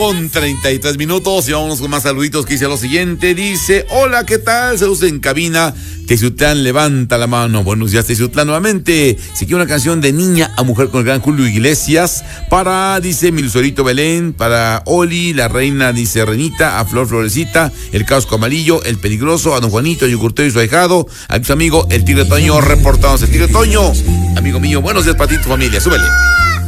Con 33 minutos y vámonos con más saluditos que dice lo siguiente. Dice, hola, ¿qué tal? Saludos en cabina. Teciutlán, levanta la mano. Buenos días, Teciutlán, nuevamente. Si quiere una canción de niña a mujer con el gran Julio Iglesias. Para, dice, mi Lucerito Belén. Para Oli, la reina, dice Renita. A Flor Florecita, el Casco Amarillo, el Peligroso, a Don Juanito, Yogurteo y su ahijado. A tu amigo, el Tigre Toño, reportándose. El Tigre Toño, amigo mío, buenos días para ti y tu familia. Súbele.